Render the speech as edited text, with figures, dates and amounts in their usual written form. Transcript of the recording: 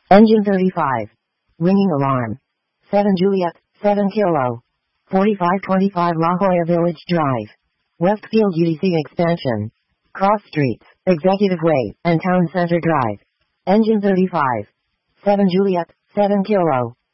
Engine 35. Ringing alarm. 7 Juliet, 7 Kilo. 4525 La Jolla Village Drive. Westfield UDC expansion. Cross Streets, Executive Way, and Town Center Drive. Engine 35. 7 Juliet, 7 Kilo.